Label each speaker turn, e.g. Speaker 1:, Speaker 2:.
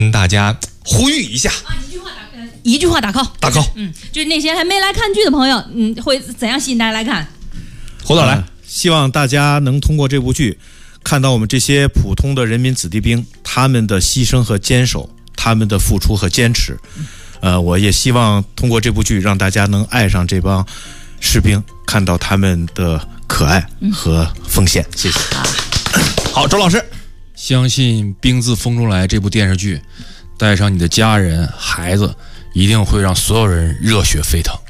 Speaker 1: 跟大家呼吁一下
Speaker 2: 啊，一句话打 call，
Speaker 1: 打 call。
Speaker 2: 就是那些还没来看剧的朋友，会怎样吸引大家来看？
Speaker 1: 侯导来，
Speaker 3: 希望大家能通过这部剧，看到我们这些普通的人民子弟兵他们的牺牲和坚守，他们的付出和坚持。我也希望通过这部剧，让大家能爱上这帮士兵，看到他们的可爱和奉献。谢谢。
Speaker 1: 好，周老师。
Speaker 4: 相信《兵自风中来》这部电视剧，带上你的家人、孩子，一定会让所有人热血沸腾。